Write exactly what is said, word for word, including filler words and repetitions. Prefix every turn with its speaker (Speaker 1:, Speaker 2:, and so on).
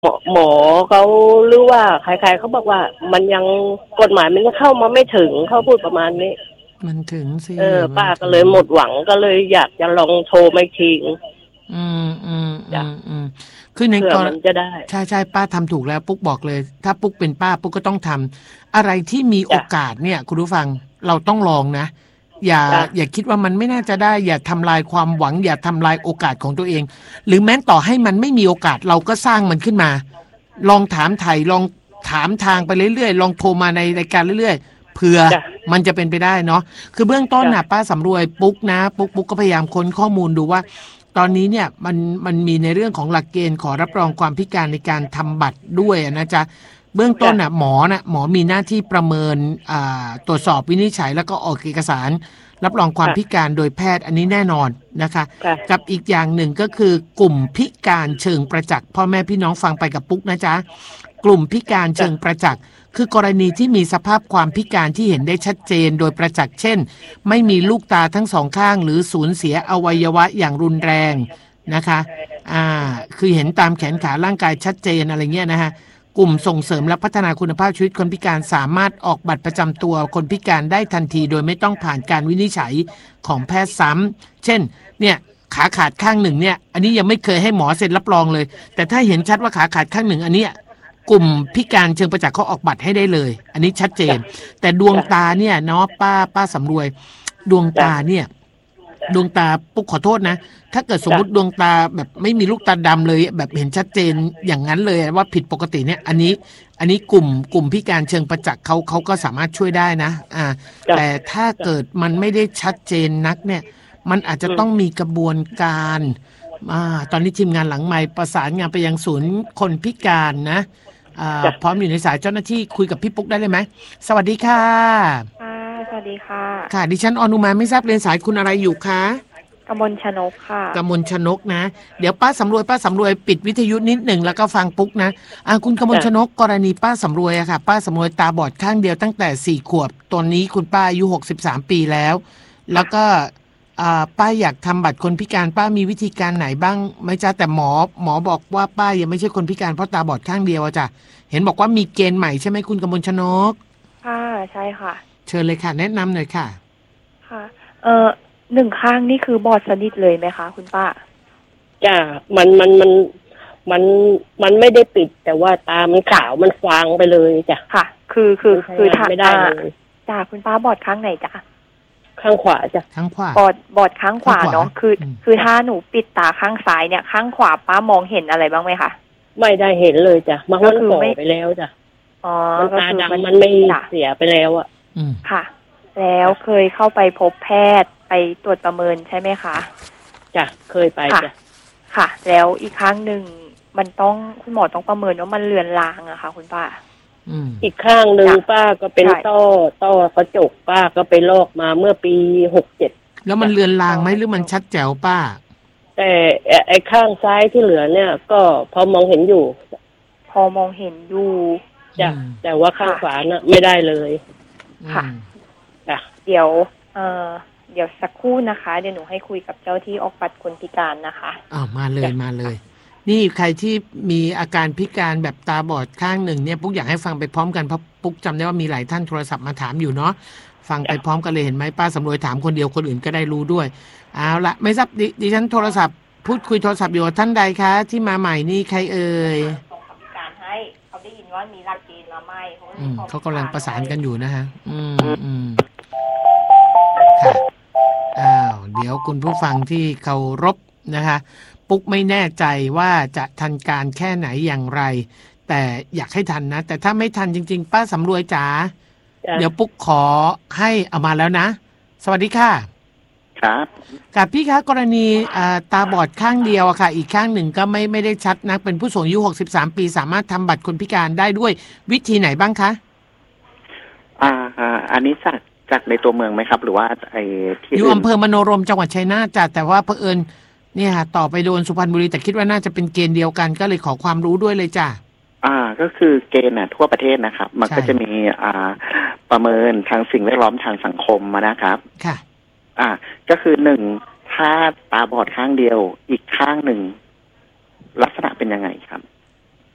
Speaker 1: หมอหมอเขาหรือว่าใครๆเขาบอกว่ามันยังกฎหมายมันยังเข้ามาไม่ถึงเขาพูดประมาณนี้
Speaker 2: มันถึงสิ
Speaker 1: เออป้าก็
Speaker 2: มันถึง
Speaker 1: เลยหมดหวังก็เลยอยากจะลองโทรไปทิ้ง
Speaker 2: อืมอืมอื
Speaker 1: จ้ะ
Speaker 2: มอืมคือใน
Speaker 1: เพื่อ
Speaker 2: กร
Speaker 1: มันจะได้
Speaker 2: ใช่ใช่ป้าทำถูกแล้วปุ๊กบอกเลยถ้าปุ๊กเป็นป้าปุ๊กก็ต้องทำอะไรที่มีโอ
Speaker 1: จ้ะ
Speaker 2: กาสเนี่ยคุณผู้ฟังเราต้องลองนะอย่า
Speaker 1: จ้ะ
Speaker 2: อย่าคิดว่ามันไม่น่าจะได้อย่าทำลายความหวังอย่าทำลายโอกาสของตัวเองหรือแม้ต่อให้มันไม่มีโอกาสเราก็สร้างมันขึ้นมาลองถามไถ่ลองถามทางไปเรื่อยๆลองโทรมาในรายการเรื่อยๆเผื่อ
Speaker 1: จ้ะ
Speaker 2: มันจะเป็นไปได้เนาะคือเบื้องต้น
Speaker 1: จ้ะ
Speaker 2: น่ะป้าสำรวยปุ๊กนะปุ๊กปุ๊กก็พยายามค้นข้อมูลดูว่าตอนนี้เนี่ยมันมันมีในเรื่องของหลักเกณฑ์ขอรับรองความพิการในการทำบัตรด้วยนะจ๊ะเบื้องต้นน่ะหมอน่ะหมอมีหน้าที่ประเมินอ่าตรวจสอบวินิจฉัยแล้วก็ออกเอกสารรับรองความพิการโดยแพทย์อันนี้แน่นอนนะคะ
Speaker 1: จ้ะ
Speaker 2: กับอีกอย่างหนึ่งก็คือกลุ่มพิการเชิงประจักษ์พ่อแม่พี่น้องฟังไปกับปุ๊กนะจ๊ะกลุ่มพิการเชิงประจักษ์คือกรณีที่มีสภาพความพิการที่เห็นได้ชัดเจนโดยประจักษ์เช่นไม่มีลูกตาทั้งสองข้างหรือสูญเสียอวัยวะอย่างรุนแรงนะคะอ่าคือเห็นตามแขนขาร่างกายชัดเจนอะไรเงี้ยนะฮะกลุ่มส่งเสริมและพัฒนาคุณภาพชีวิตคนพิการสามารถออกบัตรประจำตัวคนพิการได้ทันทีโดยไม่ต้องผ่านการวินิจฉัยของแพทย์ซ้ำเช่นเนี่ยขาขาดข้างหนึ่งเนี่ยอันนี้ยังไม่เคยให้หมอเซ็นรับรองเลยแต่ถ้าเห็นชัดว่าขาขาดข้างหนึ่งอันเนี้ยกลุ่มพิการเชิงประจักษ์เขาออกบัตรให้ได้เลยอันนี้ชัดเจนแต่ดวงตาเนี่ยเนาะป้าป้าสำรวยดวงตาเนี่ยดวงตาปุ๊กขอโทษนะถ้าเกิดสมมติดวงตาแบบไม่มีลูกตาดำเลยแบบเห็นชัดเจนอย่างนั้นเลยว่าผิดปกติเนี่ยอันนี้อันนี้กลุ่มกลุ่มพิการเชิงประจักษ์เขาเขาก็สามารถช่วยได้นะอ่าแต่ถ้าเกิดมันไม่ได้ชัดเจนนักเนี่ยมันอาจจะต้องมีกระบวนการอ่าตอนนี้ทีมงานหลังไมค์ประสานงานไปยังศูนย์คนพิการนะอ่าพร้อมอยู่ในสายเจ้าหน้าที่คุยกับพี่ปุ๊กได้เลยไหมสวัสดีค่ะ
Speaker 3: ค่ะสวัสดีค่ะ
Speaker 2: ค่ะดิฉันอนุมาไม่ทราบเรียนสายคุณอะไรอยู่คะ
Speaker 3: กมลชนกค่ะ
Speaker 2: กมลชนกนะเดี๋ยวป้าสำรวยป้าสำรวยปิดวิทยุนิดหนึ่งแล้วก็ฟังปุ๊กนะอ่าคุณกมลชนกกรณีป้าสำรวยอะค่ะป้าสำรวยตาบอดข้างเดียวตั้งแต่สี่ขวบตอนนี้คุณป้าอายุหกสิบสามปีแล้วแล้วก็อ่าป้าอยากทำบัตรคนพิการป้ามีวิธีการไหนบ้างไหมจ๊ะแต่หมอหมอบอกว่าป้ายังไม่ใช่คนพิการเพราะตาบอดข้างเดียวอะจ้ะเห็นบอกว่ามีเกณฑ์ใหม่ใช่ไหมคุณกมลชนก
Speaker 3: ค่ะใช่ค่ะ
Speaker 2: เชิญเลยค่ะแนะนำหน่อยค่ะ
Speaker 3: ค่ะเออหนึ่งข้างนี่คือบอดสนิทเลยไหมคะคุณป้า
Speaker 1: จ้ะมันมันมันมันมันไม่ได้ปิดแต่ว่าตามันขาวมันฟางไปเลยจ้ะ
Speaker 3: ค่ะคือคือคือทาง
Speaker 1: ไม่ได้เลย
Speaker 3: จ้ะคุณป้าบอดข้างไหนจ้ะ
Speaker 1: ข้างขวาจ้ะ
Speaker 2: ข้างขวา
Speaker 3: บอดบอดข้างขวาเนาะคือคือถ้าหนูปิดตาข้างซ้ายเนี่ยข้างขวาป้ามองเห็นอะไรบ้างไหมคะ
Speaker 1: ไม่ได้เห็นเลยจ้ะมันก็คือไม่ไปแล้วจ้ะ
Speaker 3: อ๋อ
Speaker 1: มันตาดำมันไม่เสียไปแล้วอ่ะ
Speaker 3: ค่ะแล้วเคยเข้าไปพบแพทย์ไปตรวจประเมินใช่ไหมคะ
Speaker 1: จ้ะเคยไปจ้ะ
Speaker 3: ค่ะแล้วอีกครั้งหนึ่งมันต้องคุณหมอต้องประเมินว่ามันเลือนลางอะค่ะคุณป้า
Speaker 1: อีกข้างหนึ่งป้าก็เป็นต้อต้อกระจกป้าก็ไปลอกมาเมื่อปีหกเจ็ด
Speaker 2: แล้วมันเลือนลางไหมหรือมันชัดแจ๋วป้า
Speaker 1: แต่ไอ้ข้างซ้ายที่เหลือเนี่ยก็พอมองเห็นอยู่
Speaker 3: พอมองเห็นอยู่
Speaker 1: จ้ะแต่ว่าข้างขวาน่ะไม่ได้เลย
Speaker 3: ค่ะ
Speaker 1: จ้ะ
Speaker 3: เดี๋ยวเอ่อเดี๋ยวสักครู่นะคะเดี๋ยวหนูให้คุยกับเจ้าที่ออกบัตรคนพิการนะคะ
Speaker 2: อ้าวมาเลยมาเลยนี่ใครที่มีอาการพิการแบบตาบอดข้างหนึ่งเนี่ยปุ๊กอยากให้ฟังไปพร้อมกันเพราะปุ๊กจำได้ว่ามีหลายท่านโทรศัพท์มาถามอยู่เนาะฟังไปพร้อมกันเลยเห็นไหมป้าสำรวยถามคนเดียวคนอื่นก็ได้รู้ด้วยเอาละไม่ทราบดดิฉันโทรศัพท์พูดคุยโทรศัพท์อยู่ท่านใดคะที่มาใหม่นี่ใครเอ่ย
Speaker 3: พิการให้เขาได้ยินว่ามีหลักเกณฑ์มาไหม
Speaker 2: เขากำลังประสานกันอยู่นะฮะอืมอืมค่ะอ้าวเดี๋ยวคุณผู้ฟังที่เคารพนะคะปุ๊กไม่แน่ใจว่าจะทันการแค่ไหนอย่างไรแต่อยากให้ทันนะแต่ถ้าไม่ทันจริงๆป้าสำรวยจ๋าเดี๋ยวปุ๊กขอให้เอามาแล้วนะสวัสดีค่ะ
Speaker 4: ครับ
Speaker 2: กับพี่คะกรณีตาบอดข้างเดียวอะค่ะอีกข้างหนึ่งก็ไม่ไม่ได้ชัดนักเป็นผู้สูงอายุหกสิบสามปีสามารถทำบัตรคนพิการได้ด้วยวิธีไหนบ้างคะ
Speaker 4: อ่าอันนี้จากจากในตัวเมืองไหมครับหรือว่าไอ้ที่
Speaker 2: อยู่อำเภอมโนรมจังหวัดชัยนาทจ้ะแต่ว่าเผอิญเนี่ยต่อไปโดนสุพรรณบุรีแต่คิดว่าน่าจะเป็นเกณฑ์เดียวกันก็เลยขอความรู้ด้วยเลยจ้ะ
Speaker 4: อ่าก็คือเกณฑ์น่ะทั่วประเทศนะครับมันก็จะมีอ่าประเมินทางสิ่งแวดล้อมทางสังคมมานะครับ
Speaker 2: ค่ะ
Speaker 4: อ่าก็คือหนึ่งถ้าตาบอดข้างเดียวอีกข้างหนึ่งลักษณะเป็นยังไงครับ